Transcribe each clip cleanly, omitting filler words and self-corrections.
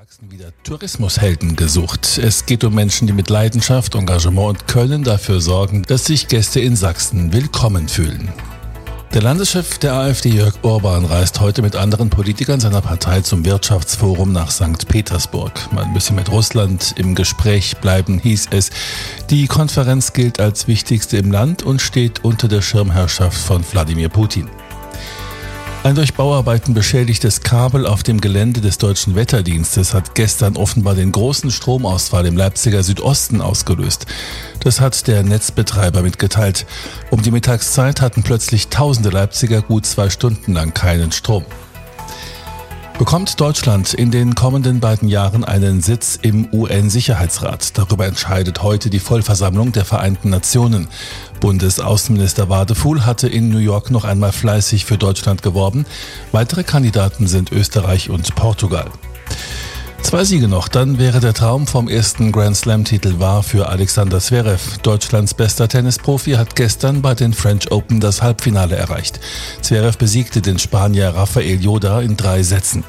Sachsen wieder Tourismushelden gesucht. Es geht um Menschen, die mit Leidenschaft, Engagement und Können dafür sorgen, dass sich Gäste in Sachsen willkommen fühlen. Der Landeschef der AfD, Jörg Orban, reist heute mit anderen Politikern seiner Partei zum Wirtschaftsforum nach St. Petersburg. Man müsse mit Russland im Gespräch bleiben, hieß es. Die Konferenz gilt als wichtigste im Land und steht unter der Schirmherrschaft von Wladimir Putin. Ein durch Bauarbeiten beschädigtes Kabel auf dem Gelände des Deutschen Wetterdienstes hat gestern offenbar den großen Stromausfall im Leipziger Südosten ausgelöst. Das hat der Netzbetreiber mitgeteilt. Um die Mittagszeit hatten plötzlich tausende Leipziger gut 2 Stunden lang keinen Strom. Bekommt Deutschland in den kommenden beiden Jahren einen Sitz im UN-Sicherheitsrat? Darüber entscheidet heute die Vollversammlung der Vereinten Nationen. Bundesaußenminister Wadefuhl hatte in New York noch einmal fleißig für Deutschland geworben. Weitere Kandidaten sind Österreich und Portugal. 2 Siege noch, dann wäre der Traum vom ersten Grand-Slam-Titel wahr für Alexander Zverev. Deutschlands bester Tennisprofi hat gestern bei den French Open das Halbfinale erreicht. Zverev besiegte den Spanier Rafael Joda in 3 Sätzen.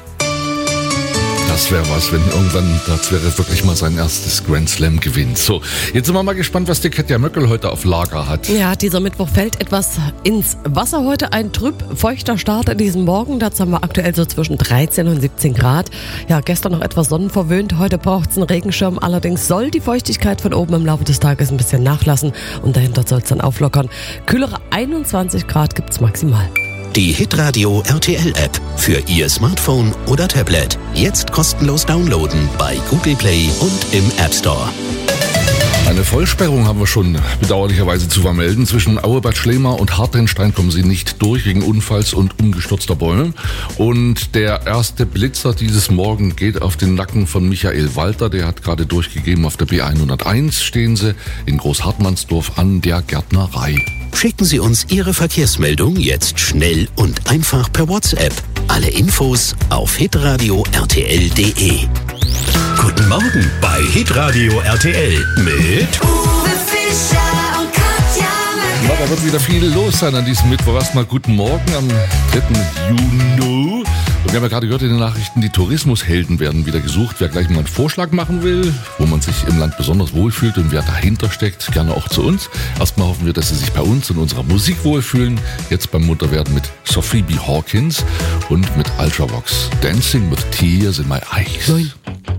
Das wäre was, wenn irgendwann der Zverev wirklich mal sein erstes Grand Slam gewinnt. So, jetzt sind wir mal gespannt, was die Katja Möckel heute auf Lager hat. Ja, dieser Mittwoch fällt etwas ins Wasser heute. Ein trüb, feuchter Start in diesem Morgen. Dazu haben wir aktuell so zwischen 13 und 17 Grad. Ja, gestern noch etwas sonnenverwöhnt. Heute braucht es einen Regenschirm. Allerdings soll die Feuchtigkeit von oben im Laufe des Tages ein bisschen nachlassen. Und dahinter soll es dann auflockern. Kühlere 21 Grad gibt es maximal. Die Hitradio RTL App für Ihr Smartphone oder Tablet. Jetzt kostenlos downloaden bei Google Play und im App Store. Eine Vollsperrung haben wir schon bedauerlicherweise zu vermelden. Zwischen Auebad Schlema und Hartenstein kommen sie nicht durch wegen Unfalls und umgestürzter Bäume. Und der erste Blitzer dieses Morgen geht auf den Nacken von Michael Walter. Der hat gerade durchgegeben, auf der B101 stehen sie in Großhartmannsdorf an der Gärtnerei. Schicken Sie uns Ihre Verkehrsmeldung jetzt schnell und einfach per WhatsApp. Alle Infos auf hitradio rtl.de. Guten Morgen bei Hitradio RTL mit Uwe Fischer und Katja Möckel. Ja, da wird wieder viel los sein an diesem Mittwoch. Erstmal guten Morgen am 3. Juni. Und wir haben ja gerade gehört in den Nachrichten, die Tourismushelden werden wieder gesucht. Wer gleich mal einen Vorschlag machen will, wo man sich im Land besonders wohlfühlt und wer dahinter steckt, gerne auch zu uns. Erstmal hoffen wir, dass Sie sich bei uns und unserer Musik wohlfühlen. Jetzt beim Munterwerden mit Sophie B. Hawkins und mit Ultravox. Dancing with Tears in My Eyes. Nein.